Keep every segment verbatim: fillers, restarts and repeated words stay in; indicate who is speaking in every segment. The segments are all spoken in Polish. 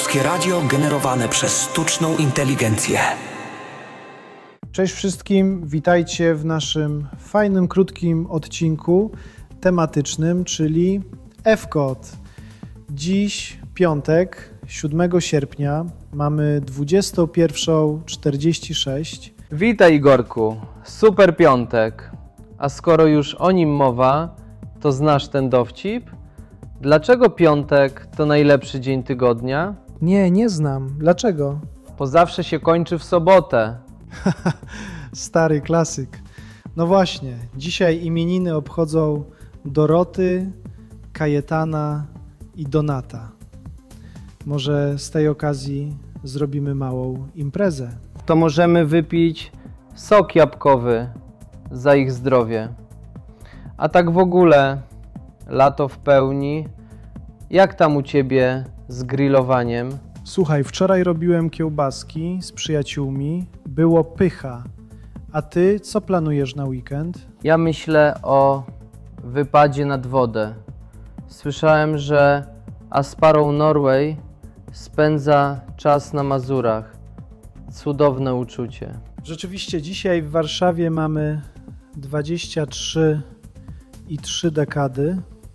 Speaker 1: Polskie radio generowane przez sztuczną inteligencję.
Speaker 2: Cześć wszystkim, witajcie w naszym fajnym, krótkim odcinku tematycznym, czyli F-Kod. Dziś piątek, siódmego sierpnia, mamy dwudziestą pierwszą czterdzieści sześć.
Speaker 3: Witaj Igorku, super piątek. A skoro już o nim mowa, to znasz ten dowcip? Dlaczego piątek to najlepszy dzień tygodnia?
Speaker 2: Nie, nie znam. Dlaczego?
Speaker 3: Bo zawsze się kończy w sobotę.
Speaker 2: Stary klasyk. No właśnie, dzisiaj imieniny obchodzą Doroty, Kajetana i Donata. Może z tej okazji zrobimy małą imprezę.
Speaker 3: To możemy wypić sok jabłkowy za ich zdrowie. A tak w ogóle, lato w pełni. Jak tam u Ciebie z grillowaniem?
Speaker 2: Słuchaj, wczoraj robiłem kiełbaski z przyjaciółmi. Było pycha. A Ty co planujesz na weekend?
Speaker 3: Ja myślę o wypadzie nad wodę. Słyszałem, że Asparrow Norway spędza czas na Mazurach. Cudowne uczucie.
Speaker 2: Rzeczywiście dzisiaj w Warszawie mamy dwadzieścia trzy i trzy dekady,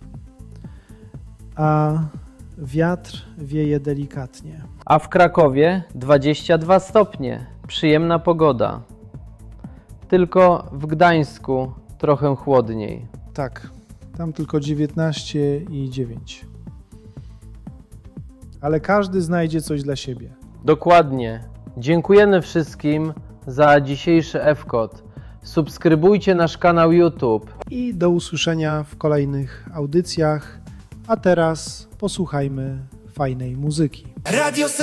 Speaker 2: a wiatr wieje delikatnie.
Speaker 3: A w Krakowie dwadzieścia dwa stopnie. Przyjemna pogoda. Tylko w Gdańsku trochę chłodniej.
Speaker 2: Tak, tam tylko dziewiętnaście i dziewięć. Ale każdy znajdzie coś dla siebie.
Speaker 3: Dokładnie. Dziękujemy wszystkim za dzisiejszy F-Kod. Subskrybujcie nasz kanał YouTube.
Speaker 2: I do usłyszenia w kolejnych audycjach. A teraz posłuchajmy fajnej muzyki.
Speaker 1: Radio